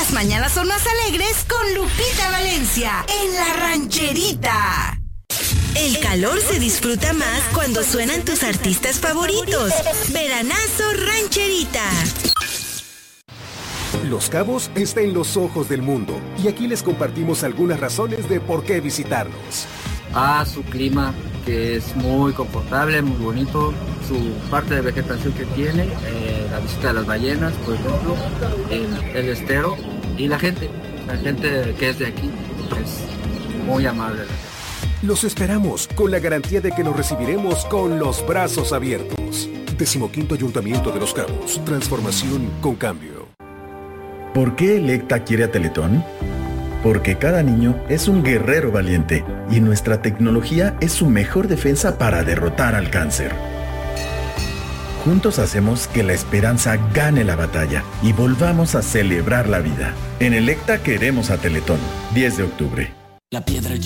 Las mañanas son más alegres con Lupita Valencia en La Rancherita. El calor se disfruta más cuando suenan tus artistas favoritos. Veranazo Rancherita. Los Cabos está en los ojos del mundo y aquí les compartimos algunas razones de por qué visitarnos. Su clima, que es muy confortable, muy bonito, su parte de vegetación que tiene, la visita de las ballenas, por ejemplo, el estero y la gente que es de aquí es muy amable. Los esperamos con la garantía de que nos recibiremos con los brazos abiertos. 15º Ayuntamiento de Los Cabos. Transformación con cambio. ¿Por qué Electa quiere a Teletón? Porque cada niño es un guerrero valiente y nuestra tecnología es su mejor defensa para derrotar al cáncer. Juntos hacemos que la esperanza gane la batalla y volvamos a celebrar la vida. En Electa queremos a Teletón. 10 de octubre. La piedra